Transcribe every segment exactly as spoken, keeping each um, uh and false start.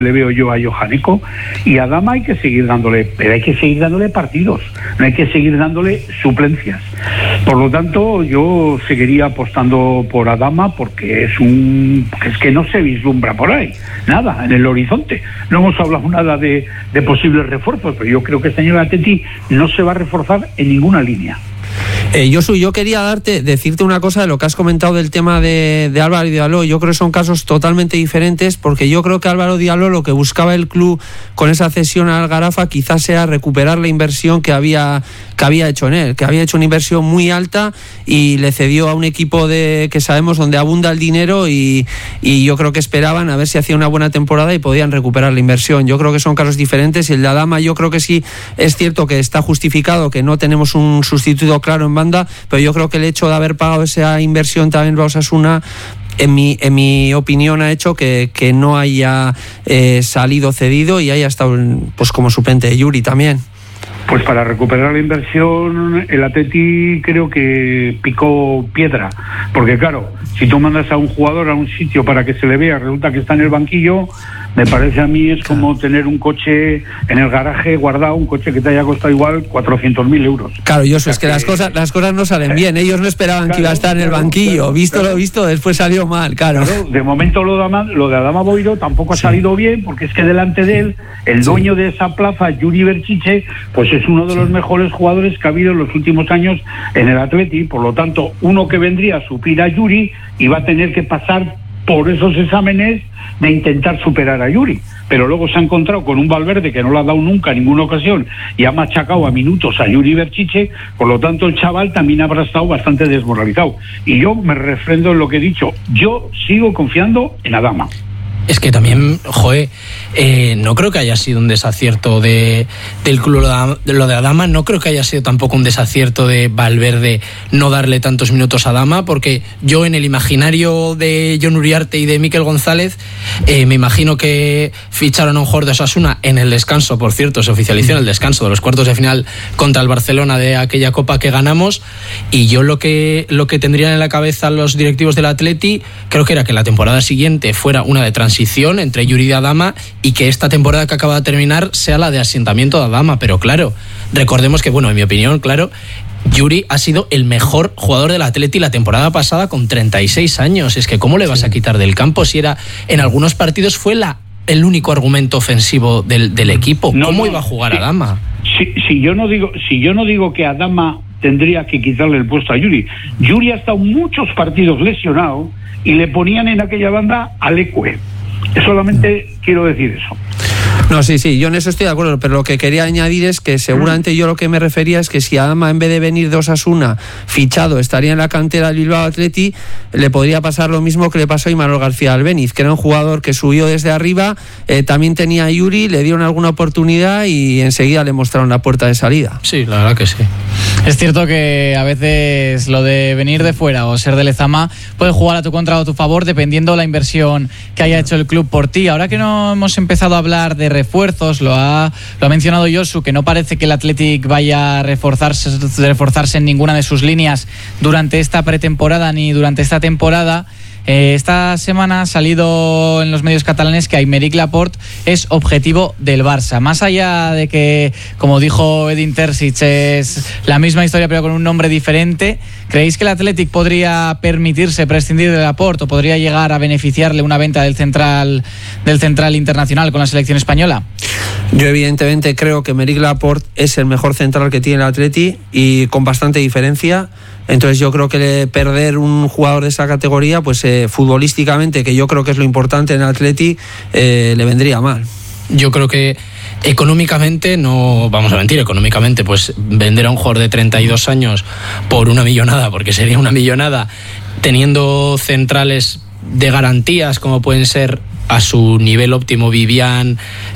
le veo yo a Johaneko, y a Adama hay que seguir dándole, pero hay que seguir dándole partidos, no hay que seguir dándole suplencias. Por lo tanto, yo seguiría apostando por Adama, porque es un es que no se vislumbra por ahí nada en el horizonte. No hemos hablado nada de, de posibles refuerzos, pero yo creo que este año el Atleti no se va a reforzar en ninguna línea. Eh, Josu, yo quería darte, decirte una cosa de lo que has comentado del tema de, de Álvaro Diallo. Yo creo que son casos totalmente diferentes, porque yo creo que Álvaro Diallo, lo que buscaba el club con esa cesión al Garafa, quizás sea recuperar la inversión que había que había hecho en él, que había hecho una inversión muy alta y le cedió a un equipo de que sabemos donde abunda el dinero, y, y yo creo que esperaban a ver si hacía una buena temporada y podían recuperar la inversión. Yo creo que son casos diferentes, y el de Adama yo creo que sí es cierto que está justificado, que no tenemos un sustituto claro en banda, pero yo creo que el hecho de haber pagado esa inversión también para Osasuna, en mi, en mi opinión, ha hecho que, que no haya eh, salido cedido y haya estado pues como suplente de Yuri también. Pues para recuperar la inversión, el Atleti creo que picó piedra, porque claro, si tú mandas a un jugador a un sitio para que se le vea, resulta que está en el banquillo, me parece a mí es como tener un coche en el garaje guardado, un coche que te haya costado igual cuatrocientos mil euros. Claro, yo o sea, es que, que las cosas las cosas no salen bien. Ellos no esperaban claro, que iba a estar en claro, el banquillo. Claro, visto claro. lo visto, después salió mal, claro. claro de momento lo de, Adama, lo de Adama Boiro tampoco ha sí. salido bien, porque es que delante de él, el dueño sí. de esa plaza, Yuri Berchiche, pues es uno de los sí. mejores jugadores que ha habido en los últimos años en el Atleti. Por lo tanto, uno que vendría a suplir a Yuri y va a tener que pasar por esos exámenes de intentar superar a Yuri, pero luego se ha encontrado con un Valverde que no le ha dado nunca en ninguna ocasión y ha machacado a minutos a Yuri Berchiche. Por lo tanto, el chaval también habrá estado bastante desmoralizado, y yo me refrendo en lo que he dicho, yo sigo confiando en Adama. Es que también, joe, eh, no creo que haya sido un desacierto de, del club de lo de Adama, no creo que haya sido tampoco un desacierto de Valverde no darle tantos minutos a Adama, porque yo en el imaginario de Jon Uriarte y de Mikel González eh, me imagino que ficharon a un jugador de Osasuna en el descanso, por cierto, se oficializó en el descanso de los cuartos de final contra el Barcelona de aquella Copa que ganamos, y yo lo que, lo que tendrían en la cabeza los directivos del Atleti, creo que era que la temporada siguiente fuera una de transición entre Yuri y Adama, y que esta temporada que acaba de terminar sea la de asentamiento de Adama. Pero claro, recordemos que, bueno, en mi opinión, claro, Yuri ha sido el mejor jugador del Atleti la temporada pasada con treinta y seis años. Es que ¿cómo le vas a quitar del campo si era en algunos partidos fue la el único argumento ofensivo del, del equipo? No, ¿Cómo no, iba a jugar si, Adama? Si, si yo no digo si yo no digo que Adama tendría que quitarle el puesto a Yuri. Yuri ha estado muchos partidos lesionado y le ponían en aquella banda a Leque. Solamente no. quiero decir eso. No, sí, sí, yo en eso estoy de acuerdo, pero lo que quería añadir es que seguramente yo lo que me refería es que si Adama, en vez de venir de Osasuna fichado, estaría en la cantera del Bilbao Athletic, le podría pasar lo mismo que le pasó a Imanol García Albéniz, que era un jugador que subió desde arriba, eh, también tenía a Yuri, le dieron alguna oportunidad y enseguida le mostraron la puerta de salida. Sí, la verdad que sí. Es cierto que a veces lo de venir de fuera o ser de Lezama puede jugar a tu contra o a tu favor dependiendo la inversión que haya hecho el club por ti. Ahora que no hemos empezado a hablar de refuerzos, lo ha, lo ha mencionado Josu, que no parece que el Athletic vaya a reforzarse, reforzarse en ninguna de sus líneas durante esta pretemporada ni durante esta temporada. Eh, esta semana ha salido en los medios catalanes que Aymeric Laporte es objetivo del Barça. Más allá de que, como dijo Edin Terzic, es la misma historia pero con un nombre diferente, ¿creéis que el Athletic podría permitirse prescindir de Laporte o podría llegar a beneficiarle una venta del central del central internacional con la selección española? Yo evidentemente creo que Aymeric Laporte es el mejor central que tiene el Athletic y con bastante diferencia. Entonces yo creo que perder un jugador de esa categoría, pues eh, futbolísticamente, que yo creo que es lo importante en el Athletic, eh, le vendría mal. Yo creo que económicamente, no vamos a mentir, económicamente pues vender a un jugador de treinta y dos años por una millonada, porque sería una millonada, teniendo centrales de garantías como pueden ser a su nivel óptimo Vivian,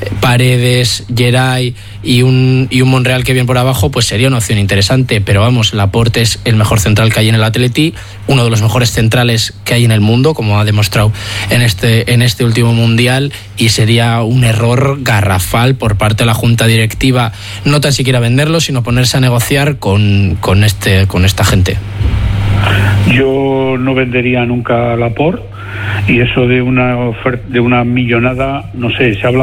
Paredes, Geray y un, y un Monreal que viene por abajo, pues sería una opción interesante. Pero vamos, Laporte es el mejor central que hay en el Atleti, uno de los mejores centrales que hay en el mundo, como ha demostrado en este, en este último Mundial, y sería un error garrafal por parte de la Junta Directiva no tan siquiera venderlo, sino ponerse a negociar con, con, este, con esta gente. Yo no vendería nunca a Laporte. y eso de una oferta, de una millonada, no sé, se habla